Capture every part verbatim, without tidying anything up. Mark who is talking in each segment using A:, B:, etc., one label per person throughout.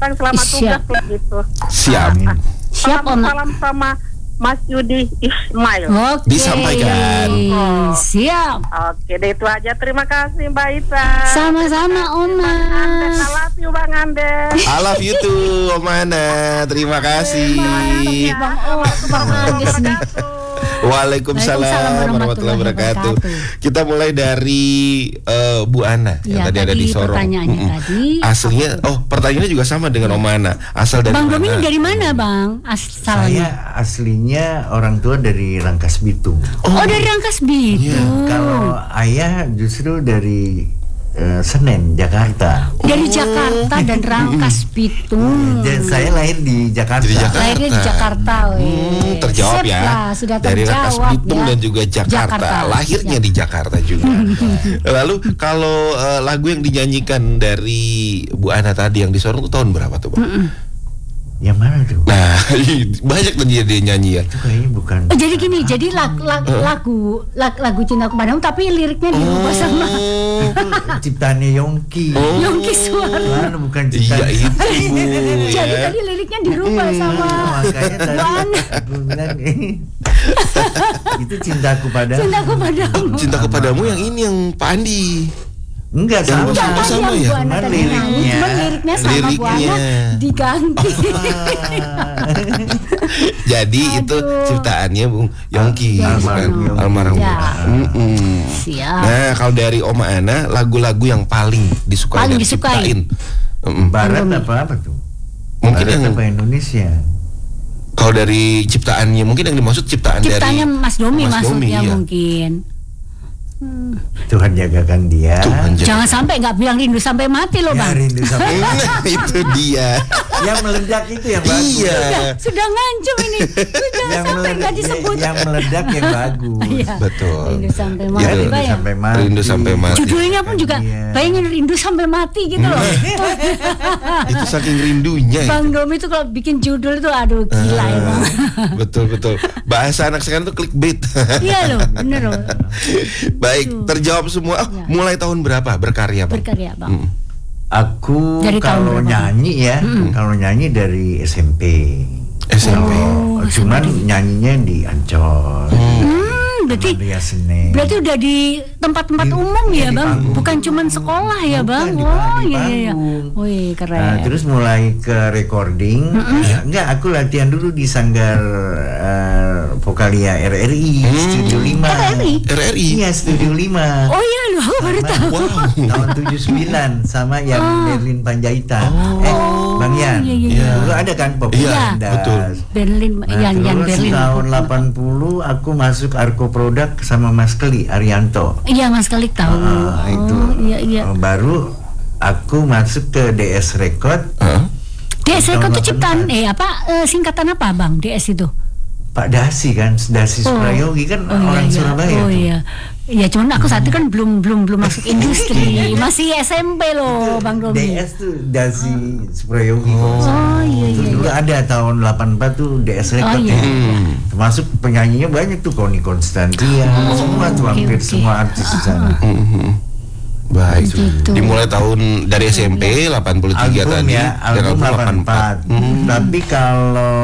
A: datang, selamat tugas begitu.
B: Siap.
A: Nah,
C: Siap,
A: salam,
C: Oma.
A: salam sama Mas Yudi Ismail.
C: Oke.
B: Disampaikan.
A: Oh.
C: Siap.
A: Oke, deh itu aja. Terima kasih Mbak Ita.
C: Sama-sama, Oma.
A: Anden, I love you Bang Anden.
B: I love you too, Om Ana. Terima kasih.
C: Bang Oh, Bang Agus nih.
B: Waalaikumsalam warahmatullahi wabarakatuh. Kita mulai dari uh, Bu Ana yang
C: Ya,
B: tadi, ada di Sorong.
C: Pertanyaannya
B: Mm-mm.
C: tadi.
B: Aslinya, oh pertanyaannya juga sama dengan Om Ana. Asal dari
C: Bang
B: mana?
C: Domi dari mana, Bang? Asalnya.
D: Saya aslinya orang tua dari Rangkas Bitung.
C: Oh, dari Rangkas Bitung.
D: Kalau ayah justru dari eh, Senen, Jakarta.
C: Dari Jakarta dan Rangkas Bitung.
D: Dan saya lahir di Jakarta.
B: Di Jakarta.
C: Lahirnya di Jakarta, weh.
B: Hmm, terjawab
C: Sip
B: ya.
C: lah, sudah
B: dari Rangkas
C: terjawab
B: Bitung
C: ya.
B: dan juga Jakarta.
C: Jakarta.
B: Lahirnya
C: Ya.
B: di Jakarta juga. Lalu kalau uh, lagu yang dinyanyikan dari Bu Ana tadi yang di Sorong itu tahun berapa tuh, Bang?
C: Mm-mm.
D: Yang mana tuh?
B: Nah, banyak tuh dia, dia nyanyi ya.
D: Itu kayaknya bukan.
C: Oh, jadi gini, jadi lag, lag, lagu lag, lagu Cintaku Padamu tapi liriknya dirubah sama
D: Itu ciptaannya Yongki.
B: Oh.
C: Yongki Suara.
D: Mana bukan
B: Iya
D: ciptaan.
B: itu
C: Jadi
B: ya.
C: tadi liriknya dirubah sama
D: Makanya tadi
C: Bang.
D: aku bilang itu cintaku padamu.
C: Cintaku Padamu.
B: Cinta kepadamu yang ini yang Pak Andi.
D: Enggak sama.
B: Yang
C: Enggak,
B: sama
C: tadi
B: ya?
C: yang Bu Ana
D: Cuman
C: tadi nyanyi,
D: liriknya.
C: cuman liriknya sama Bu
B: Liriknya.
C: Ana diganti.
B: Jadi itu
C: Aduh.
B: ciptaannya Bung Yongki,
D: Almarhum
B: bukan?
D: Yongki.
B: Almarhum.
C: Ya.
B: Mm-mm.
C: Siap.
B: Nah, kalau dari Oma Ana, lagu-lagu yang paling disukai
C: Paling
B: dan
C: disukai.
B: ciptain. Mm-mm.
D: Barat
C: Indomie.
D: apa apa tuh?
B: Mungkin
D: Barat
B: yang
D: apa Indonesia?
B: kalau dari ciptaannya, mungkin yang dimaksud ciptaan
C: Ciptanya
B: dari
C: Mas Domi
B: Mas Domi,
C: maksudnya
B: iya.
C: mungkin.
D: Tuhan jagakan dia.
B: Tuhan jaga.
C: Jangan sampai nggak bilang rindu sampai mati loh,
D: Ya,
C: Bang.
D: rindu sampai
B: Nah, itu dia.
D: yang meledak itu yang bagus.
B: Iya.
C: Sudah ngancem ini. Sudah
D: Yang
C: sampai
D: meledak,
C: nggak disebut.
D: yang meledak yang bagus.
C: Iya.
B: Betul.
C: Rindu sampai
D: Ya,
C: mati,
D: rindu
C: Pak ya.
D: sampai mati.
B: Rindu sampai mati.
C: Judulnya pun juga
D: Iya.
C: bayangin rindu sampai mati gitu loh.
B: Itu saking rindunya itu.
C: Bang Domi itu kalau bikin judul itu aduh gila
B: Ah,
C: emang.
B: betul betul. Bahasa anak sekarang tuh clickbait.
C: Iya loh, bener loh.
B: Baik,
C: Tuh.
B: terjawab semua. Oh,
C: Ya.
B: mulai tahun berapa berkarya, Bang?
C: Berkarya, Bang.
B: Mm.
D: Aku
C: Dari tahun
D: kalau
C: berapa?
D: nyanyi ya, kalau nyanyi dari S M P.
B: S M P.
D: Oh, cuman nyanyinya di Ancol.
C: Hmm, berarti
D: Maria Senen.
C: berarti udah di tempat-tempat
D: Di-
C: umum ya,
D: iya, di
C: Bang?
D: panggung.
C: Bukan cuman sekolah ya,
D: Bukan,
C: Bang?
D: di
C: Oh,
D: pang- di
C: iya iya iya.
D: panggung.
C: Wih, keren.
D: Nah, terus mulai ke recording. Ya, enggak, aku latihan dulu di Sanggar eh, Vokalia R R I Studio lima.
C: R R I?
B: R R I.
D: Iya, Studio lima.
C: Oh iya loh, aku baru tahu.
B: Wow.
D: Tahun tujuh puluh sembilan sama yang Berlin Panjaitan. Eh, Bang Yan.
C: iya, iya, iya.
D: Dulu ada kan Pop
B: Iya,
D: Landas.
B: betul.
C: Berlin,
D: Nah,
C: yang yang
D: terus
C: Berlin.
D: tahun delapan puluh aku masuk Arko Produk sama Mas Keli Arianto.
C: Iya, Mas Kalik tahu.
D: Ah, itu.
C: Oh, iya iya.
D: Eh, Baru aku masuk ke D S Record.
B: Hah?
C: D S Record
D: tahun
C: itu ciptaan
D: delapan
C: eh apa eh, singkatan apa, Bang? D S itu.
D: Pak Dasi kan, Dasi Suprayogi kan
C: Oh, iya,
D: orang
C: iya.
D: Surabaya
C: Oh
D: tuh.
C: iya. Iya, cuman aku saat itu kan belum belum belum masuk industri, masih S M P loh, Bang Domi.
D: D S tuh Dasi Suprayogi. kalau nggak salah.
C: Oh iya
D: Itu
C: iya.
D: dulu ada tahun delapan puluh empat tuh D S Record
C: Oh, iya.
D: ya. Termasuk penyanyinya banyak tuh, Connie Constantia, semua tuh
C: oke,
D: hampir
C: oke.
D: semua artis di sana.
B: Mhm. Baik.
C: Gitu.
B: Dimulai tahun dari S M P delapan puluh tiga
D: Album
B: tadi
D: ya,
B: dan
D: album delapan puluh empat. Tapi kalau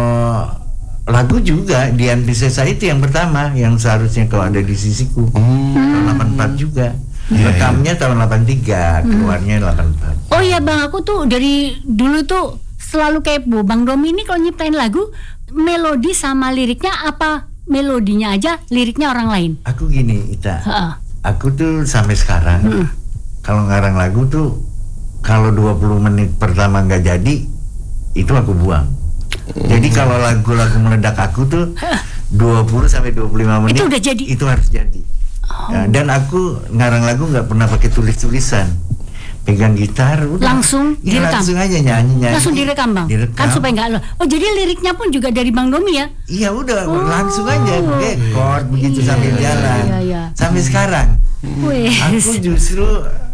D: lagu juga Dian Piscesa itu yang pertama, yang seharusnya kalau ada di sisiku. Tahun delapan puluh empat juga. Rekamnya tahun delapan puluh tiga, keluarnya delapan puluh empat.
C: Oh iya, Bang, aku tuh dari dulu tuh selalu kepo. Bang Domi ini kalau nyiptain lagu, melodi sama liriknya apa melodinya aja, liriknya orang lain?
D: Aku gini, Ita.
C: Heeh.
D: Aku tuh sampai sekarang kalau ngarang lagu tuh kalau dua puluh menit pertama nggak jadi, itu aku buang. Jadi kalau lagu-lagu meledak aku tuh dua puluh sampai dua puluh lima menit
C: Itu udah jadi?
D: itu harus jadi. Ya, dan aku ngarang lagu nggak pernah pakai tulis-tulisan. Pegang gitar udah.
C: Langsung
D: Ya,
C: direkam?
D: langsung aja nyanyi-nyanyi.
C: Langsung direkam, Bang?
D: Direkam.
C: Kan supaya nggak lo- Oh, jadi liriknya pun juga dari Bang Domi ya?
D: Iya udah
C: Oh.
D: langsung aja pakai chord begitu
C: Iya,
D: sambil
C: iya,
D: jalan.
C: iya, iya.
D: Sampai sekarang.
C: Wih.
D: Aku justru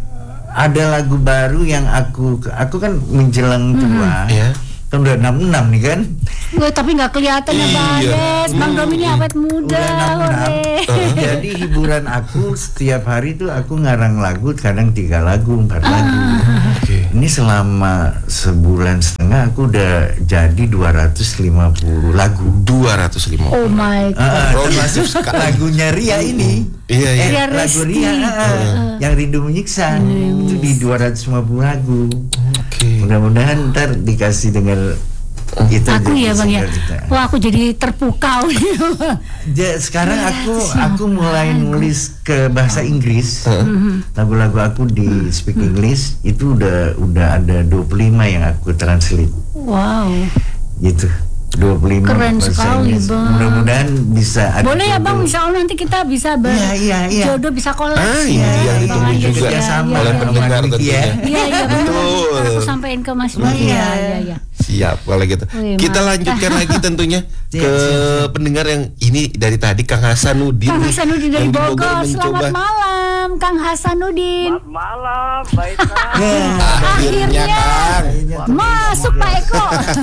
D: ada lagu baru yang aku aku kan menjelang tua.
B: Ya.
D: Kan udah enam puluh enam nih kan.
C: Wih, tapi nggak kelihatan ya, Bang
B: Iya.
C: Des. Bang Domi ini awet muda.
D: Udah enam puluh enam.
C: weh.
D: Jadi hiburan aku setiap hari tuh aku ngarang lagu, kadang tiga lagu, empat lagu.
B: Oke.
D: Ini selama sebulan setengah aku udah jadi dua ratus lima puluh lagu.
B: dua ratus lima puluh.
C: Oh my god.
D: Ah, termasuk lagunya Ria ini.
B: Iya, iya.
D: Eh,
C: Ria
D: lagu
C: Resti.
D: Ria ah, yang Rindu Menyiksa itu di dua ratus lima puluh lagu.
B: Oke.
D: Mudah-mudahan ntar dikasih dengar itu.
C: Aku
D: jadi
C: ya bang ya.
D: single kita.
C: Wah aku jadi terpukau.
D: Ja, sekarang aku aku mulai nulis ke bahasa Inggris. Lagu-lagu aku di speak English itu udah udah ada dua puluh lima yang aku translate
C: Wow.
D: gitu. dua puluh lima
C: Keren
D: bahasa
C: sekali,
D: Inggris.
C: Bang.
D: Mudah-mudahan bisa ada
C: Boleh ya bang,
D: jodoh.
C: insya Allah nanti kita bisa
D: Iya, iya, iya.
C: berjodoh, bisa kolab.
B: Ah, ini
C: ya,
B: yang
C: Bang
B: ditunggu
C: Andes
B: juga
C: ya.
D: sama
C: Iya,
B: oleh
C: iya,
B: pendengar
D: Wiki
B: tentunya.
D: ya.
C: Iya iya benar.
B: Betul.
C: Aku sampaikan ke Mas Bang.
D: Iya.
C: Iya iya iya.
B: Siap kalau gitu.
C: Wih,
B: Kita
C: mantap.
B: lanjutkan lagi tentunya
D: Siap,
B: ke
D: siap, siap.
B: pendengar yang ini dari tadi Kang Hasanuddin.
C: Kang
B: nih,
C: Hasanuddin dari
B: yang di
C: Bogor.
B: mencoba.
C: Selamat malam, Kang Hasanuddin.
A: Selamat malam, Baita.
B: Akhirnya Kang.
C: Masuk Pak Eko.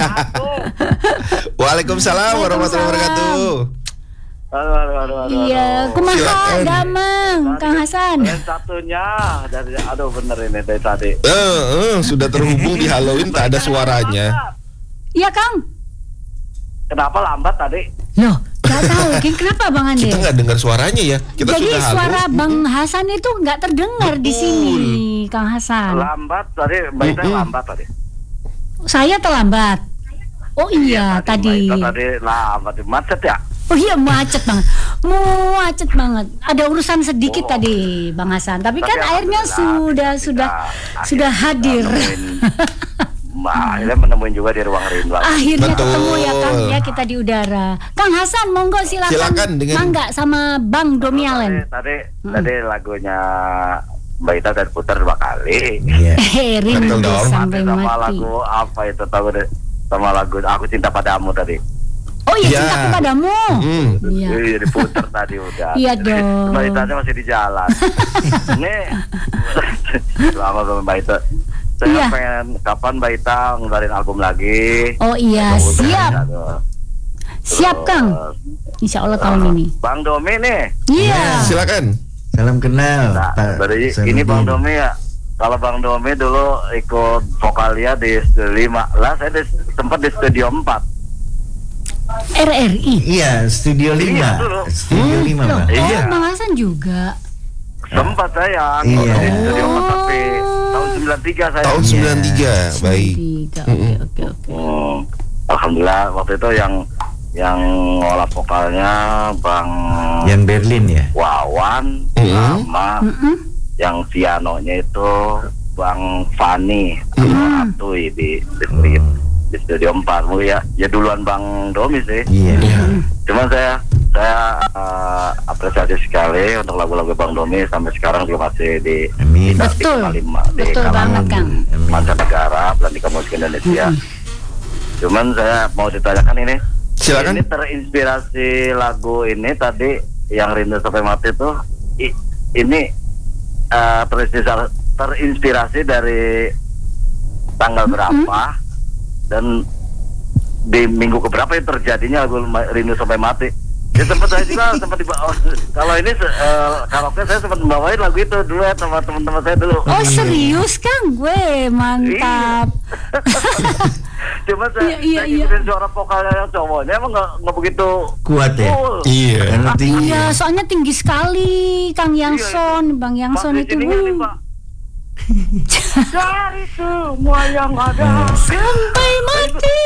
B: Waalaikumsalam warahmatullahi wabarakatuh.
A: Aduh, aduh, aduh, aduh,
C: Iya,
A: aduh.
C: kumaha
B: Silakan.
C: damang, Kang Hasan.
A: Yang satunya dari, aduh bener ini dari tadi.
B: Eh, eh, sudah terhubung di Halloween tak ada suaranya.
C: Iya Kang.
A: Kenapa lambat tadi?
C: Loh, nggak tahu. King, kenapa Bang Ande?
B: Kita nggak dengar suaranya ya. Kita
C: Jadi
B: sudah halo.
C: suara Bang Hasan itu nggak terdengar di
B: Betul.
C: sini, Kang Hasan.
A: Lambat tadi, Baita
B: Mm-mm.
A: lambat tadi.
C: Saya terlambat. Oh iya, tadi.
A: Baita tadi lambat, macet ya?
C: Oh iya macet banget, macet banget. Ada urusan sedikit
A: Oh.
C: tadi, Bang Hasan. Tapi,
A: Tapi
C: kan akhirnya sudah
A: alhamdulillah,
C: sudah
A: kita
C: sudah
A: akhirnya
C: hadir.
A: menemuin- Ma, akhirnya menemuin juga di ruang rindu.
C: Akhirnya
B: Betul.
C: ketemu ya Kang ya kita di udara. Kang Hasan, monggo silakan.
B: Silakan dengan-
C: Mangga sama Bang Domi Allen.
A: Tadi, tadi, tadi lagunya Mbak Ita dan putar dua kali.
D: Iya.
C: Eh, rindu
B: Betul dong.
C: sampai
A: sama
C: mati.
A: lagu apa itu tahu deh, sama lagu Aku Cinta Padamu tadi.
C: Oh iya,
B: Iya.
C: cintaku padamu.
B: Hmm.
C: Iya.
A: Iya, diputar tadi udah.
C: Iya dong.
A: Mbak Ita masih di jalan. Ini selama sama Mbak Ita. Saya
C: Iya.
A: pengen kapan Mbak Ita ngeluarin album lagi.
C: Oh iya,
A: Mudah-mudahan
C: siap.
A: ada.
C: Siap Kang.
A: Terus,
C: Insya Allah tahun ini.
A: Bang Domi nih.
C: Iya.
B: Silakan.
D: Salam kenal.
A: Nah,
D: Pak
A: dari
D: Sanuddin.
A: ini Bang Domi ya. Kalau Bang Domi dulu ikut vokalia di studio lima, lah saya di, sempat di studio empat.
C: R R I.
D: Iya, Studio
A: Iya,
D: lima.
A: dulu.
D: Studio lima,
C: Loh,
D: Pak.
A: Iya.
C: oh Bang Hasan juga.
A: Sempat saya
D: Iya.
A: di studio empat tapi tahun sembilan tiga saya.
B: Tahun
D: Iya.
B: sembilan tiga. Baik.
C: Tiga. Oke oke oke.
A: Hmm, Alhamdulillah waktu itu yang yang ngolah vokalnya Bang
D: Yang Berlin ya.
A: Wawan
B: Mm-mm.
A: sama
C: Mm-mm.
A: yang pianonya itu Bang Fani
B: Mm-mm.
A: sama Atuy di di, di, di studio empat. Oh ya, ya duluan Bang Domi sih.
D: Iya.
A: Cuman saya saya uh, apresiasi sekali untuk lagu-lagu Bang Domi sampai sekarang juga masih di
D: Amin.
A: di
C: Betul.
A: kalangan- di
C: Betul
A: kalangan
C: banget, Kang.
D: Amin.
A: mancanegara pelantikan musik Indonesia. Cuman saya mau ditanyakan ini.
B: Silakan.
A: Ini terinspirasi lagu ini tadi yang Rindu Sampai Mati itu i- ini uh, terinspirasi, terinspirasi dari tanggal berapa dan di minggu keberapa yang terjadinya lagu Rindu Sampai Mati. Ya sempat saya juga sempat dibawa. Kalau ini uh, karaoke saya sempat membawain lagu itu dulu ya sama teman-teman saya dulu.
C: Oh serius Kang, gue mantap.
A: Cuma
C: Iya,
A: saya,
C: iya,
A: saya
C: iya.
A: ngikutin suara vokalnya yang cowoknya emang nggak nggak begitu
D: Kuat ya.
A: full.
B: Iya.
D: Karena tinggi.
C: Iya, soalnya tinggi sekali Kang Yangson, Bang Yangson
A: Pas di
C: itu.
A: sininya nih, Pak. Dari semua yang ada.
C: Sampai mati.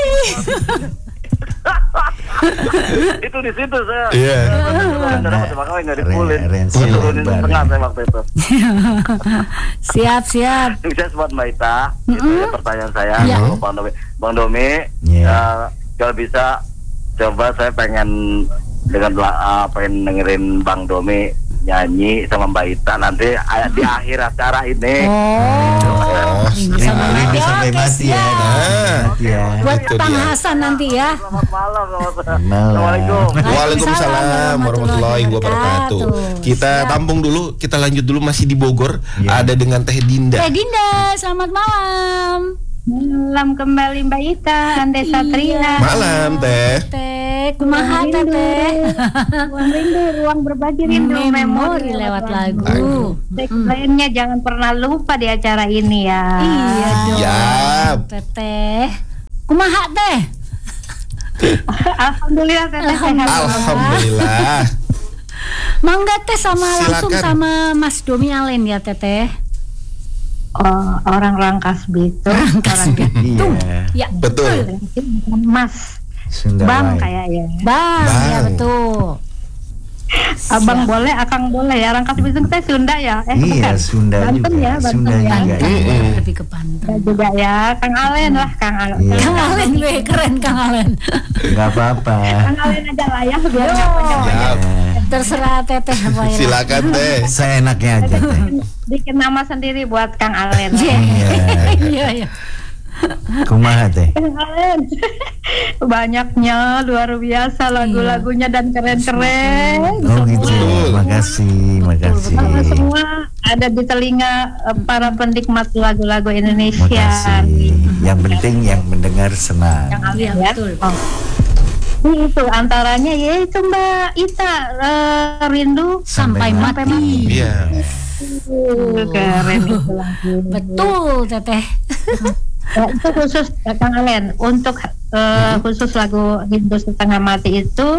A: Itu di situ saya.
B: Iya.
A: Dapat makanya nggak dipulin.
D: Ren- Ren-
A: Turunin
D: Ren-
A: setengah saya waktu itu.
C: Siap siap.
A: Sukses buat Mbak Ita. Itu ya pertanyaan saya.
C: Iya.
A: Untuk Bang Domi. Bang Domi,
D: Iya.
A: eh, kalau bisa coba saya pengen dengan la- uh, pengen dengerin Bang Domi nyanyi sama Mbak Ita nanti uh, di akhir acara ini.
C: Oh, ini sama
D: Rindu
C: mati.
D: sampai
C: Oke,
D: mati ya.
C: siap.
B: Nah,
D: Mati ya.
C: Buat
B: Itu
C: Bang
B: dia.
C: Hasan nanti ya.
A: Selamat malam. Selamat
D: Malam.
A: Assalamualaikum.
B: Waalaikumsalam warahmatullahi wabarakatuh. Kita
C: Siap.
B: tampung dulu, kita lanjut dulu masih di Bogor.
D: Iya.
B: Ada dengan Teh Dinda.
C: Teh Dinda, selamat malam.
E: Malam kembali Mbak Ita, Ande Satria.
B: Malam Teh.
C: Teh, kumaha teteh.
E: Ruang rindu, ruang berbagi rindu,
C: Memori lewat lagu.
E: Lainnya jangan pernah lupa di acara ini ya.
C: Iya dong.
B: Siap.
C: Teteh. Kumaha teh?
E: Alhamdulillah teteh sehat.
B: Alhamdulillah.
C: Mangga teh sama langsung
B: Silakan.
C: sama Mas Domi Alen ya teteh.
E: Oh, orang Rangkas Bitung, orang Bitung.
D: Iya.
C: Ya
B: Betul.
E: Mas,
D: Sunda
E: Bang
D: Wae.
E: kayaknya.
C: Bang,
B: Bang.
C: ya betul.
E: Abang
C: Siap.
E: boleh, Akang boleh ya. Rangkas Bitung teh Sunda ya? Eh,
D: Iya,
E: bukan.
D: Sunda
E: Banten
D: juga.
E: ya, Banten
D: Sunda
E: ya.
D: juga.
C: Banten, lebih ke Banten.
E: Ya juga ya, Kang Alen lah, Kang Alen.
D: Iya.
C: Kang Alen gue keren Kang Alen.
D: Nggak apa-apa.
E: Kang Alen aja lah ya, biar nggak banyak-banyak.
B: Siap.
C: Terserah teteh apa ya.
B: Silakan teh.
D: Seenaknya aja teh.
E: Bikin nama sendiri buat Kang Alen.
C: Iya.
D: Iya.
C: Iya, iya.
D: Kumaha teh?
E: Kang Alen. Banyaknya, luar biasa lagu-lagunya dan keren-keren.
D: Oh gitu.
B: Betul.
D: Makasih, makasih.
E: Karena semua ada di telinga eh, para penikmat lagu-lagu Indonesia.
D: Makasih. Yang penting yang mendengar senang.
E: Yang Alen
C: Iya,
E: ya.
C: betul.
E: Oh. Ini itu antaranya yaitu Mbak Ita eh, Rindu
C: Sampai
E: Sampai
C: mati.
B: Iya.
E: Uh, keren itu lagu.
C: Betul teteh.
E: Ya, itu khusus eh, Kang Alen untuk eh, khusus lagu Rindu Setengah Mati itu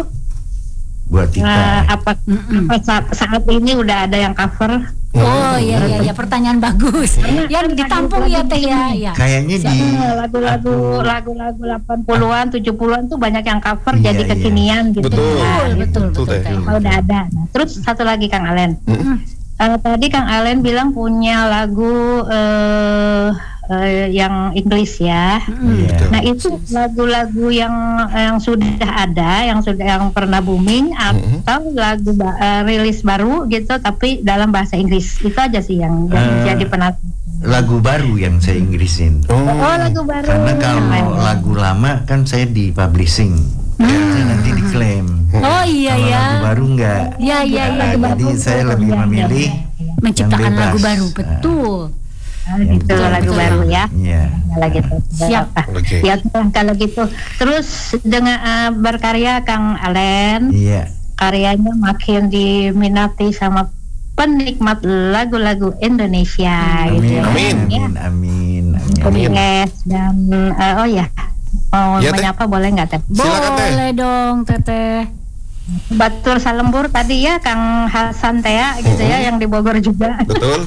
D: Buat
E: eh,
D: kita.
E: apa,
C: Mm-mm.
E: apa saat, saat ini udah ada yang cover.
C: Oh iya iya iya, pertanyaan bagus. Yang ditampung ya teh ya. Ya.
D: Kayaknya di
E: Eh, lagu-lagu lagu-lagu delapan puluhan tujuh puluhan tuh banyak yang cover
D: Iya,
E: jadi
D: iya.
E: kekinian gitu.
B: Betul.
E: Nah,
C: Betul betul
B: Betul,
C: betul
B: Teh.
C: teh.
E: Oh, udah ada. Nah, terus satu lagi Kang Alen.
B: Mm-mm.
E: Eh, tadi Kang Alen bilang punya lagu eh, eh, yang Inggris ya.
D: Iya.
E: Nah itu lagu-lagu yang yang sudah ada, yang sudah yang pernah booming atau lagu ba- eh, rilis baru gitu, tapi dalam bahasa Inggris itu aja sih yang, yang
D: Eh,
E: jadi penasaran.
D: lagu baru yang saya Inggrisin.
E: Oh lagu baru.
D: Karena kalau lagu lama kan saya di publishing. Jadi nanti diklaim.
C: Oh iya
D: Kalau
C: ya.
D: lagu baru enggak.
C: Iya iya iya.
D: Nah, jadi saya lebih memilih
C: Menciptakan
D: yang bebas.
C: lagu baru, betul.
E: Nah,
D: yang
E: gitu
D: betul,
E: lagu
D: betul.
E: baru ya.
D: Iya.
E: Kalau gitu.
C: Siap.
E: Ah,
B: Oke.
E: Ya kalau gitu. Terus dengan eh, berkarya Kang Alen,
D: Iya.
E: karyanya makin diminati sama penikmat lagu-lagu Indonesia gitu.
D: Amin.
B: Amin.
D: Amin. Amin. Amin.
B: Amin.
E: Yes, dan eh, oh ya mau
B: Ya, Teh.
E: menyapa boleh nggak Teh?
B: Silakan, Teh.
C: Boleh dong teteh.
E: Batur Salembur tadi ya Kang Hasan Tea gitu ya yang di Bogor juga.
B: Betul.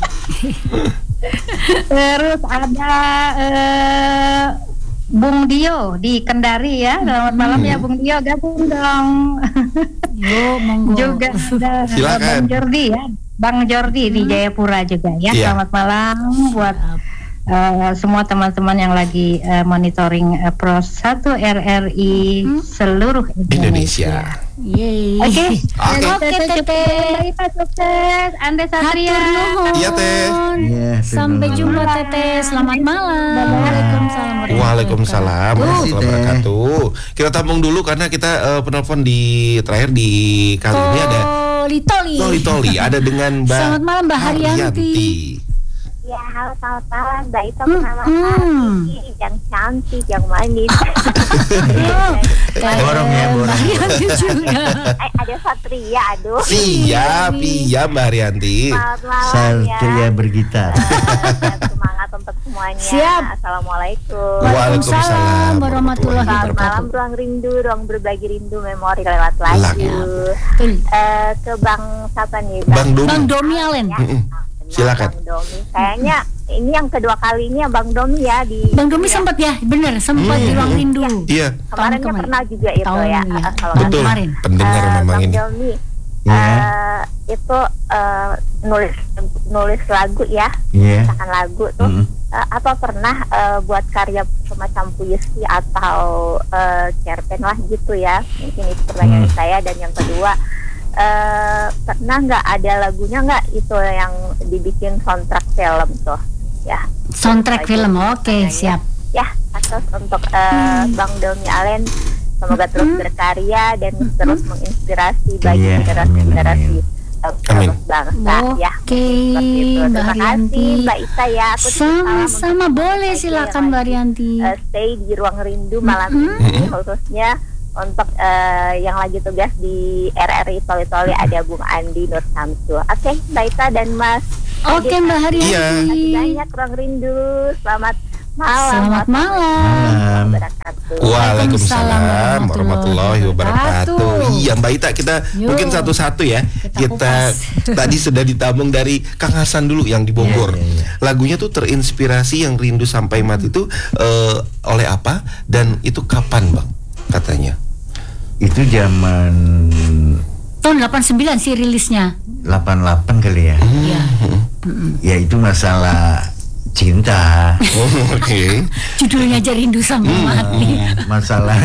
E: Terus ada eh, Bung Dio di Kendari ya. Selamat malam ya Bung Dio, gabung dong.
C: Yo monggo.
E: Juga ada
B: Silakan.
E: Bang Jordi ya. Bang Jordi di Jayapura juga ya.
B: Iya.
E: Selamat malam buat uh, semua teman-teman yang lagi uh, monitoring uh, Pro satu R R I seluruh Indonesia.
B: Indonesia.
C: Yeay.
E: Oke.
B: Oke.
C: Oke teteh.
E: Mbak Ita sukses. Ande Satria.
C: Hatur nuhun.
B: Iya, Teh.
D: Iya,
C: Sampai
D: terima
C: jumpa
D: kasih.
C: teteh. Selamat malam. Waalaikumsalam.
B: Waalaikumsalam
D: Terima kasih,
B: warahmatullahi
D: Teh.
B: wabarakatuh. Kita tampung dulu karena kita eh, penelpon di terakhir di kali ini ada
C: Toli Toli.
B: Toli Toli ada dengan Mbak
C: Selamat malam, Mbak Haryanti.
F: Ya, halo selamat malam Mbak Ita
C: Hmm,
F: pertama
C: hmm.
F: kali yang cantik, yang manis.
D: Borong ya, borong.
C: Mbak Haryanti juga.
F: Eh, ada Satria, aduh.
B: Siap, iya Mbak Haryanti.
F: Selamat malam ya.
D: Satria bergitar.
F: Eh, semangat untuk semuanya.
C: Siap.
F: Assalamualaikum.
B: Waalaikumsalam
C: warahmatullahi
F: Selamat malam,
C: wabarakatuh.
F: ruang rindu, ruang berbagi rindu, memori lewat lagu.
B: Lagu.
C: Betul.
F: Eh, ke Bang siapa nih?
B: Bang Domi.
C: Bang Domi Alen.
F: Ya.
B: Mm-mm.
F: Kenal
B: Silakan.
F: Bang Domi. Kayaknya ini yang kedua kalinya Bang Domi ya di.
C: Bang Domi sempat ya, bener sempat
B: Hmm.
C: di ruang rindu.
B: Iya,
F: Kemarinnya
C: Tahun
F: pernah juga itu
C: Tahun
F: ya.
C: ya.
F: eh, Kalau
B: betul.
C: kemarin.
B: Pendengar
F: Eh,
B: memang
F: Bang
B: ini.
F: Domi,
D: Iya.
F: eh, itu eh, nulis nulis lagu ya,
D: Iya.
F: misalkan lagu tuh
D: Mm.
F: eh, apa pernah eh, buat karya semacam puisi atau eh, cerpen lah gitu ya, mungkin itu pertanyaan
D: Hmm.
F: saya. Dan yang kedua, eh, pernah nggak ada lagunya nggak itu yang dibikin soundtrack film tuh ya?
C: Soundtrack
F: Itu
C: film,
F: aja
C: oke
F: pertanyaannya.
C: siap.
F: Ya, atas untuk eh, Bang Domi Alen, semoga terus berkarya dan terus menginspirasi bagi
D: Iya,
F: generasi-generasi
D: amin,
F: eh,
B: Amin.
F: terus bangsa ya.
C: Oke,
F: Seperti itu.
C: Mbak
F: Terima
C: Haryanti.
F: kasih Mbak Ita ya. Aku titip salam
C: Sama-sama
F: untuk
C: boleh
F: teman-teman
C: silakan
F: yang
C: Mbak
F: lagi,
C: Haryanti.
F: eh, stay di ruang rindu malam
C: Mm-mm.
F: ini, khususnya untuk uh, yang lagi tugas di R R I Soli Soli ada Bung Andi Nur Samsu. Oke, Mbak Ita dan Mas.
C: Oke, Mbak Haryati.
B: Iya.
F: Terima kasih banyak, Ruang Rindu. Selamat malam.
C: Selamat malam.
F: Wabarakatuh.
B: Waalaikumsalam warahmatullahi wabarakatuh. Iya Mbak Ita, kita
C: Yuk.
B: mungkin satu-satu ya.
C: Kita
B: Kita,
C: kupas.
B: tadi sudah ditabung dari Kang Hasan dulu yang di Bogor.
D: Iya, iya, iya.
B: Lagunya tuh terinspirasi yang Rindu Sampai Mati itu eh, oleh apa dan itu kapan Bang katanya?
D: Itu zaman
C: Tahun delapan puluh sembilan sih rilisnya.
D: delapan puluh delapan kali ya.
C: Iya.
D: Ya itu masalah cinta,
B: Oh, oke.
C: Judulnya aja Rindu Sampai Mati.
D: masalah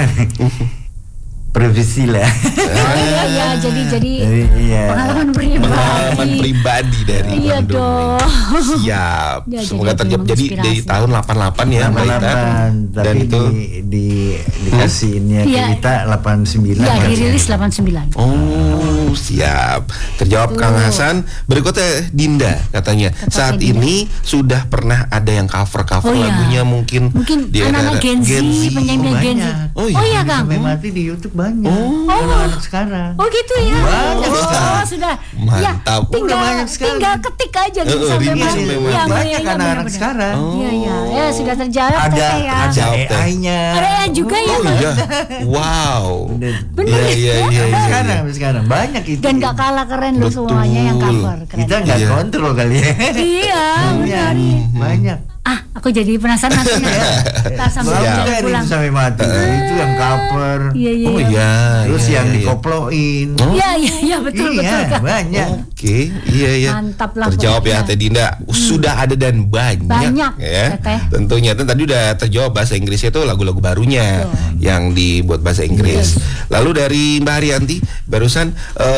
D: privasi lah.
C: Oh iya iya, jadi jadi
D: Jadi, iya.
C: pengalaman pribadi.
B: Pengalaman pribadi dari
C: Iya
B: Bang Doni.
C: dong.
B: Siap.
C: Ya,
B: Semoga
C: jadi
B: terjawab. Jadi
C: menginspirasi.
B: dari tahun delapan puluh delapan ya Mbak Ita.
D: delapan puluh delapan,
B: Dan
D: tapi
B: itu
D: di, di dikasihnya
C: Iya.
D: kita delapan puluh sembilan.
C: Iya,
D: kan.
C: dirilis delapan puluh sembilan.
B: Oh, siap. Terjawab Kang Hasan. Berikutnya Dinda katanya.
C: Kata
B: Saat
C: Dinda.
B: ini sudah pernah ada yang cover-cover
C: Oh, iya.
B: lagunya mungkin
C: Mungkin
B: di
C: anak-anak
B: era
C: Gen Z, penyanyi
D: Oh,
C: Gen Z.
D: banyak.
B: Oh,
C: Oh
B: iya.
C: iya, Kang.
D: Sampai mati di YouTube banyak.
B: Oh.
D: Anak-anak sekarang.
C: Oh gitu ya.
D: Banyak
C: oh,
D: sekali.
C: sudah.
B: Mantap.
C: Ya, tinggal
D: Udah banyak sekali.
C: tinggal ketik aja
B: Eh,
C: gitu
B: eh,
C: sampai
B: Rindu
C: mati.
B: Sampai
C: Iya,
B: Mati.
C: iya,
D: Banyak
C: iya,
D: anak-anak
C: benar-benar.
D: sekarang.
C: Iya iya, ya sudah terjawab
D: Ada
C: Teteh ya.
D: ada
B: Jawab, Teh.
D: A I-nya.
C: Ada A I juga ya,
B: Oh
C: Bang?
B: iya. Wow.
C: Bener
B: Iya iya iya. iya.
D: Sekarang sekarang banyak itu.
C: Dan gak kalah keren loh
B: Betul.
C: semuanya yang cover. Keren.
D: Kita nggak
B: Iya.
D: kontrol kali ya.
C: Iya, benar.
D: Banyak.
C: Ah, aku jadi penasaran nanti. Tak sambil
B: Siap.
C: jalan
D: Bagus
C: pulang.
D: itu sampai mati. Itu yang cover.
C: Iya iya.
B: Oh iya.
D: Terus
B: iya,
D: yang
B: iya.
D: dikoploin.
B: Oh.
C: Iya iya iya betul
D: Iya,
C: betul Kak.
D: banyak.
B: Oke, iya iya.
C: Mantap lah
B: Terjawab ya
C: pokoknya.
B: Teh Dinda. Sudah ada dan banyak,
C: Banyak,
B: ya.
C: Teteh.
B: Tentunya Dan tadi udah terjawab bahasa Inggrisnya itu lagu-lagu barunya
C: Betul.
B: yang dibuat bahasa Inggris. Lalu dari Mbak Haryanti barusan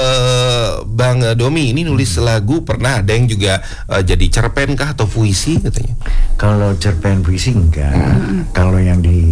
B: eh, Bang Domi ini nulis lagu, pernah ada yang juga eh, jadi cerpen kah atau puisi katanya?
D: Kalau cerpen puisi enggak. Kalau yang di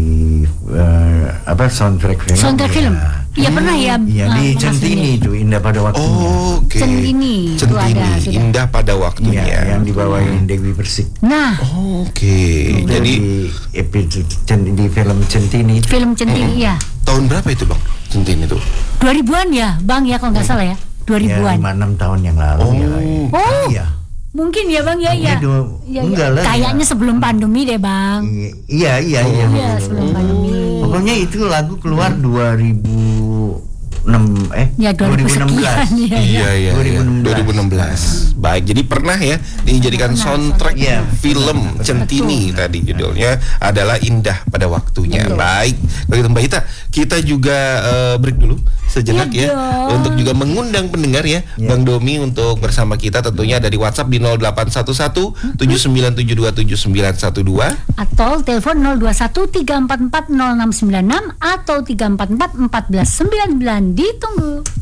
D: eh, apa soundtrack film.
C: Soundtrack
D: ya.
C: film. Iya pernah ya.
D: Iya
C: ah,
D: di
C: Mas
D: Centini
C: Dini.
D: itu Indah pada waktunya.
B: Oh, oke.
C: Centini, itu
B: Centini,
C: ada, sudah.
B: Indah pada
D: Iya,
B: waktunya.
D: yang dibawain Dewi Persik.
C: Nah,
B: Oh, oke.
D: Itu
B: Jadi
D: di episode Cen- di film Centini.
C: film Centini ya.
B: tahun berapa itu Bang? Centini itu?
C: dua ribuan ya, Bang ya kalau nggak salah ya. dua
D: Ya,
C: ribuan.
D: lima enam tahun yang lalu
B: Oh.
D: ya.
C: Oh.
D: Iya.
C: Mungkin ya Bang ya ya.
D: Iya, dua-
C: Ya, ya.
D: enggak lah,
C: Kayaknya
D: ya.
C: sebelum pandemi deh Bang.
D: Iya, iya, iya.
C: Iya, sebelum pandemi.
D: Pokoknya itu lagu keluar dua ribu enam eh
C: Ya dua ribu sekian ya.
B: Iya iya iya.
D: dua ribu enam belas.
B: dua ribu enam belas. Baik, jadi pernah ya dijadikan
C: Pernah,
B: soundtrack
D: Iya.
B: film Centini tadi judulnya adalah Indah pada Waktunya.
C: Betul.
B: Baik, begitu Mbak Ita, kita juga eh, break dulu sejenak
C: Iya
B: ya
C: dong.
B: untuk juga mengundang pendengar ya
D: Iya.
B: Bang Domi untuk bersama kita tentunya dari WhatsApp di nol delapan satu satu tujuh sembilan tujuh dua tujuh sembilan satu dua.
C: Atau telepon nol dua satu tiga empat empat nol enam sembilan enam atau tiga empat empat empat belas sembilan sembilan. Ditunggu.